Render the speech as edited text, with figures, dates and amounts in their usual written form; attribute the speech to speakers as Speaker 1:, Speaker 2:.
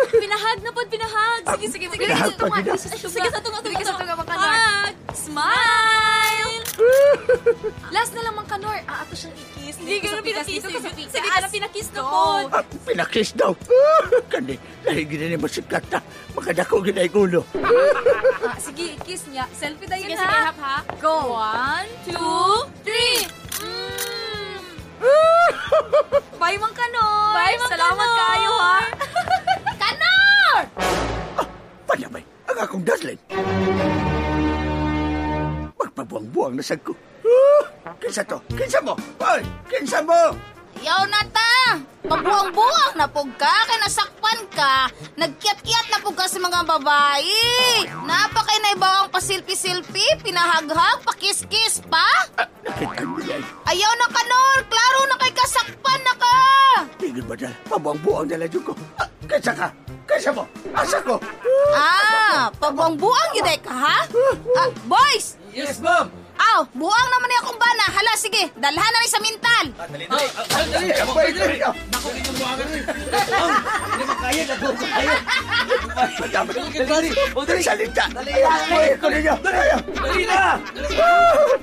Speaker 1: Pinahag na po, pinahag. Sige.
Speaker 2: pinahag pa gina.
Speaker 1: Sige, sa tunga. Hug! Smile!
Speaker 3: Last na lang mang kanor. Ato siyang ikis.
Speaker 1: Hindi ka na pinakis.
Speaker 3: Sige,
Speaker 1: Sige ka na pinakis na po.
Speaker 2: Pinakis daw. Kani, lahi gina ni masikat na. Makadako gina yung ulo.
Speaker 3: Sige, ikis niya. Selfie dayon
Speaker 1: Sige,
Speaker 3: ha.
Speaker 1: hap ha.
Speaker 3: Go.
Speaker 1: 1, 2, 3.
Speaker 3: Bye mang kanor.
Speaker 1: Bye, Mang
Speaker 3: Salamat
Speaker 1: Kanor.
Speaker 3: kaayo ha.
Speaker 1: Kanor!
Speaker 2: Panamay, ang akong darling. Magpabuang-buang na sad ko. Kinsa to? Kinsa mo? Hoy, kinsa mo?
Speaker 1: Yaw na ta! Mabuang-buang na pug ka, kay nasakpan ka. Nagkiat-kiat na pug ka sa mga babae. Napa kay na ibawang pasilpi-silpi, pinahaghag, pakis-kis pa?
Speaker 2: Nakita mo yan.
Speaker 1: Ayaw na Kanor! Klaro na kay kasakpan na ka!
Speaker 2: Tingin ba dyan? Pabuang-buang na lang ko. Kinsa ka? Kinsa mo? Asa ko?
Speaker 1: Pabuang-buang yun ka, ha? Boys!
Speaker 4: Yes, ma'am!
Speaker 1: Aw, buang naman niya akong bana. Hala, sige, dalhan na rin sa mental.
Speaker 4: Dali.
Speaker 2: Naku,
Speaker 4: inyong buwangan rin. Hindi makaya na po. Dali.
Speaker 2: Salita.
Speaker 4: Dali.
Speaker 2: Dali na.
Speaker 4: Dali na!